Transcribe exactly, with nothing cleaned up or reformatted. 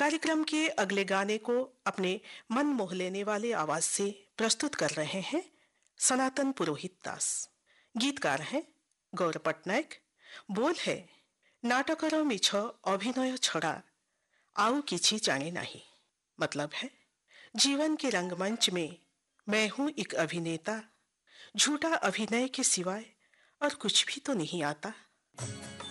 कार्यक्रम के अगले गाने को अपने मन मोह लेने वाले आवाज से प्रस्तुत कर रहे हैं सनातन पुरोहित दास। गीतकार हैं गौर पट्टनायक। बोल है नाटकर मिछ अभिनय छड़ा आउ किछि जाने नहीं। मतलब है जीवन के रंगमंच में मैं हूं एक अभिनेता, झूठा अभिनय के सिवाय और कुछ भी तो नहीं आता।